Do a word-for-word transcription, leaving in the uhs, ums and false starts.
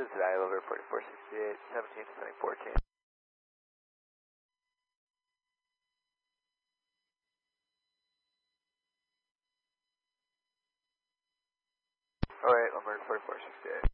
Cincinnati, over forty-four sixty-eight, seventeen, sending fourteen. Alright, over forty-four sixty-eight.